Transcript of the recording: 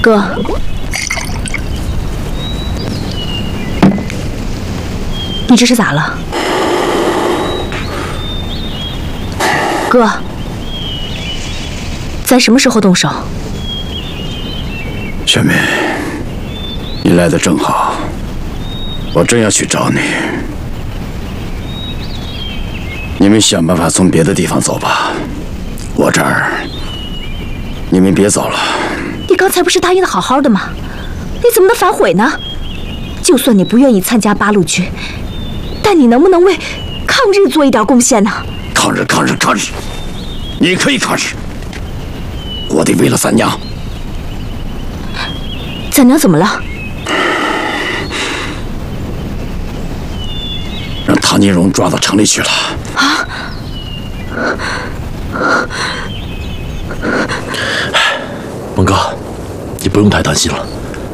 哥，你这是咋了？哥，咱什么时候动手？ 小敏，你来的正好，我正要去找你。你们想办法从别的地方走吧，我这儿，你们别走了。 你刚才不是答应的好好的吗？你怎么能反悔呢？就算你不愿意参加八路军，但你能不能为抗日做一点贡献呢？ 抗日！你可以抗日，我得为了咱娘。 咱娘怎么了？ 让唐金荣抓到城里去了。 啊！ 蒙哥，你不用太担心了。